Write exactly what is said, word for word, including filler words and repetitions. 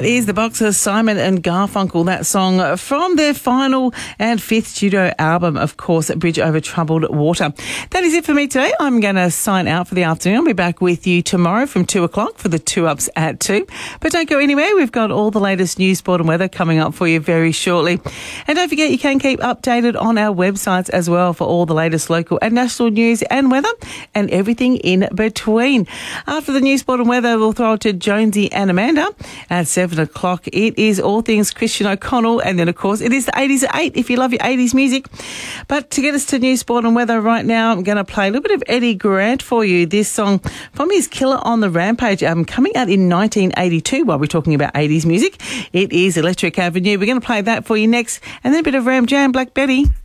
That is the Boxers, Simon and Garfunkel, that song from their final and fifth studio album, of course, Bridge Over Troubled Water. That is it for me today. I'm going to sign out for the afternoon. I'll be back with you tomorrow from two o'clock for the two ups at two. But don't go anywhere. We've got all the latest news, sport and weather coming up for you very shortly. And don't forget, you can keep updated on our websites as well for all the latest local and national news and weather and everything in between. After the news, sport and weather, we'll throw it to Jonesy and Amanda. At seven o'clock, it is all things Christian O'Connell. And then, of course, it is the eighties at eight if you love your eighties music. But to get us to news, sport and weather right now, I'm going to play a little bit of Eddie Grant for you. This song from his Killer on the Rampage album coming out in nineteen eighty-two while we're talking about eighties music. It is Electric Avenue. We're going to play that for you next. And then a bit of Ram Jam, Black Betty.